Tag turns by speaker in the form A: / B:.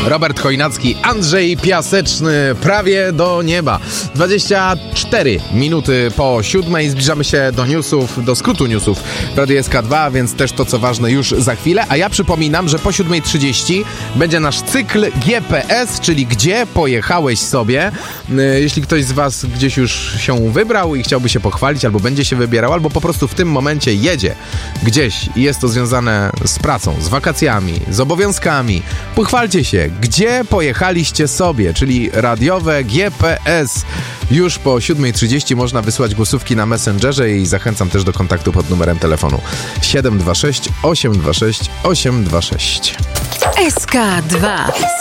A: Robert Chojnacki, Andrzej Piaseczny, prawie do nieba. 24 minuty po 7. Zbliżamy się do newsów, do skrótu newsów w Radiu SK2, więc też to, co ważne, już za chwilę. A ja przypominam, że po 7:30 będzie nasz cykl GPS, czyli Gdzie pojechałeś sobie. Jeśli ktoś z was gdzieś już się wybrał i chciałby się pochwalić, albo będzie się wybierał, albo po prostu w tym momencie jedzie gdzieś i jest to związane z pracą, z wakacjami, z obowiązkami, pochwalcie się, gdzie pojechaliście sobie, czyli radiowe GPS. Już po 7:30 można wysłać głosówki na Messengerze i zachęcam też do kontaktu pod numerem telefonu 726 826 826.
B: SK2